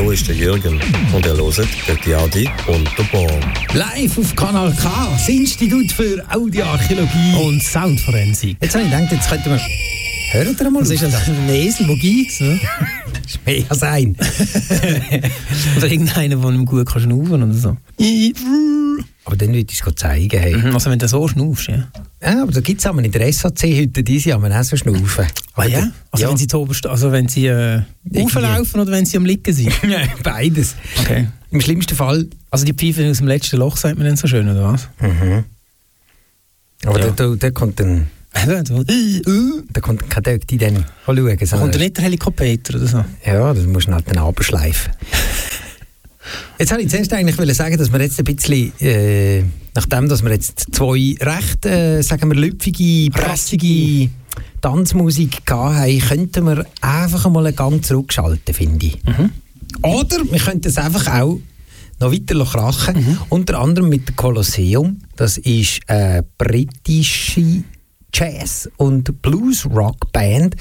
Hier ist der Jürgen und ihr hört den Adi und der Bohr. Live auf Kanal K, das Institut für Audioarchäologie und Soundforensik. Jetzt habe ich gedacht, jetzt könnten wir... Hört ihr mal? Was ist das? Ein Esel, der giegt, ne? Das ist mehr als ein. Oder irgendeiner, der nicht gut schnaufen oder so. Aber dann würde ich es zeigen. Hey. Also wenn du so schnaufst, ja. Ja, aber da gibt es aber in der SAC-Hütte, die haben auch so schnaufen. Ah ja? Also ja. wenn sie also wenn sie rauflaufen oder wenn sie am Liegen sind? Beides. Okay. Im schlimmsten Fall... Also die Pfeife aus dem letzten Loch, sagt man dann so schön, oder was? Mhm. Aber ja. da kommt dann... Da kommt kein Dögti dann schauen. Kommt da nicht der Helikopter oder so? Ja, das musst du halt dann abschleifen. Jetzt wollte ich zuerst eigentlich sagen, dass wir jetzt ein bisschen, nachdem dass wir jetzt zwei recht, sagen wir, lüpfige, pressige Tanzmusik gehabt haben, könnten wir einfach mal einen Gang zurückschalten, finde ich. Mhm. Oder wir könnten es einfach auch noch weiter krachen, unter anderem mit dem Kolosseum. Das ist eine britische Jazz- und Blues-Rock-Band,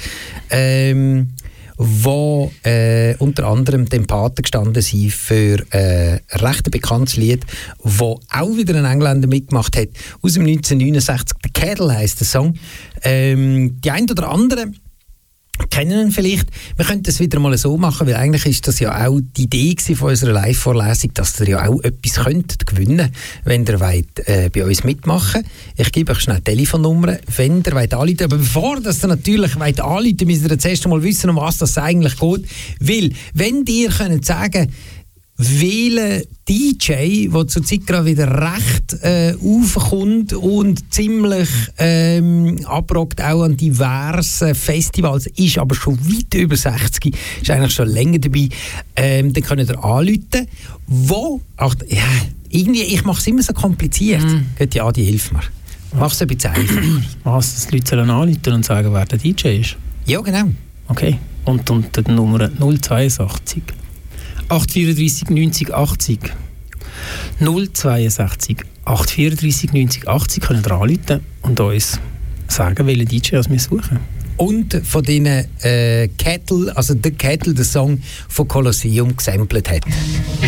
wo unter anderem dem Paten gestanden sind für ein recht bekanntes Lied, wo auch wieder ein Engländer mitgemacht hat, aus dem 1969. «The Kettle» heisst der Song. Die einen oder anderen kennen ihn vielleicht. Wir könnten es wieder mal so machen, weil eigentlich ist das ja auch die Idee von unserer Live-Vorlesung, dass ihr ja auch etwas könnt gewinnen, wenn ihr wollt, bei uns mitmachen. Ich gebe euch schnell die Telefonnummer, wenn ihr wollt anrufen. Aber bevor ihr natürlich wollt anrufen, müsst ihr zuerst mal wissen, um was das eigentlich geht. Weil, wenn ihr könnt sagen, welcher DJ, der zurzeit gerade wieder recht aufkommt und ziemlich abrockt auch an diversen Festivals, ist aber schon weit über 60, ist eigentlich schon länger dabei, dann könnt ihr anrufen. Irgendwie, ich mache es immer so kompliziert. Ja, die hilft mir. Mach es ein bisschen einfach. Was, dass die Leute sollen anrufen und sagen, wer der DJ ist? Ja, genau. Okay. Und die Nummer 082 834 90 80. 062 834 90 80 können ihr anrufen und uns sagen, welchen DJ wir suchen. Und von diesen Kettle, also der Kettle, der Song von Kolosseum gesampelt hat.